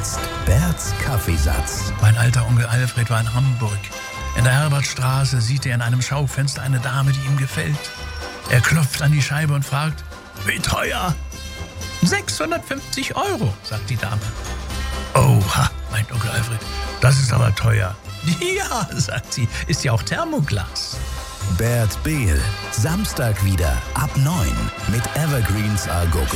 jetzt Berts Kaffeesatz. Mein alter Onkel Alfred war in Hamburg. In der Herbertstraße sieht er in einem Schaufenster eine Dame, die ihm gefällt. Er klopft an die Scheibe und fragt, wie teuer? 650 €, sagt die Dame. Oha, meint Onkel Alfred, das ist aber teuer. Ja, sagt sie, ist ja auch Thermoglas. Bert Behl, Samstag wieder ab 9 mit Evergreens A Go Go.